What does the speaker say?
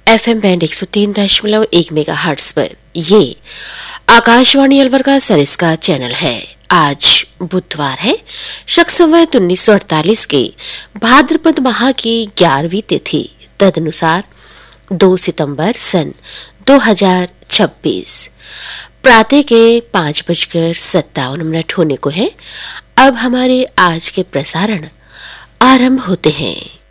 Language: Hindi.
FM बैंड 103.1 मेगाहर्ट्ज पर ये आकाशवाणी अलवर का सरिस्का चैनल है। आज बुधवार है, शक संवत 1948 के भाद्रपद माह की 11वीं तिथि, तदनुसार 2 सितंबर सन 2026। प्रातः के 5:57 होने को है। अब हमारे आज के प्रसारण आरंभ होते हैं।